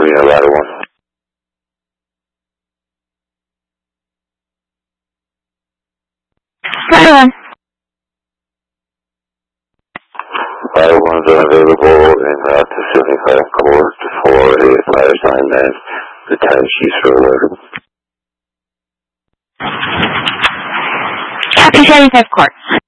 Marina Ladder 1. Ladder 1. Ladder 1's unavailable in Pacific Island Court for a fire assignment. The 10 sheets for alert. Copy 75 Court.